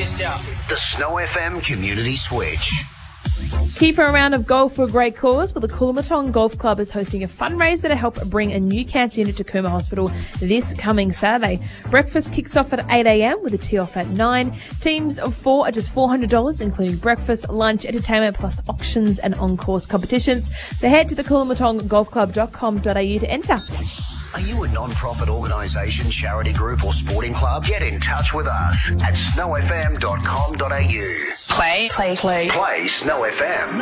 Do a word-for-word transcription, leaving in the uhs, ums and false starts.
this out. The Snow F M Community Switch. Key for a round of golf for a great cause. Well, the Coolamatong Golf Club is hosting a fundraiser to help bring a new cancer unit to Cooma Hospital this coming Saturday. Breakfast kicks off at eight a.m. with a tee off at nine. Teams of four are just four hundred dollars, including breakfast, lunch, entertainment, plus auctions and on-course competitions. So head to the coolamatong golf club dot com dot a u to enter. Are you a non-profit organisation, charity group or sporting club? Get in touch with us at snow f m dot com dot a u. Play, play, play. Play Snow F M.